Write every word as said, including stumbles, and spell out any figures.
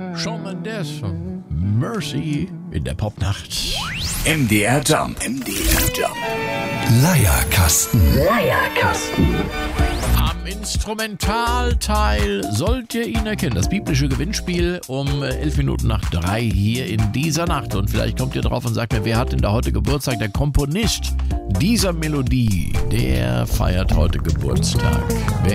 Shawn Mendes, Mercy in der Popnacht. M D R Jump. M D R Jump. Leierkasten. Leierkasten. Am Instrumentalteil sollt ihr ihn erkennen. Das biblische Gewinnspiel um elf Minuten nach drei hier in dieser Nacht. Und vielleicht kommt ihr drauf und sagt mir, wer hat denn da heute Geburtstag? Der Komponist dieser Melodie, der feiert heute Geburtstag. Wer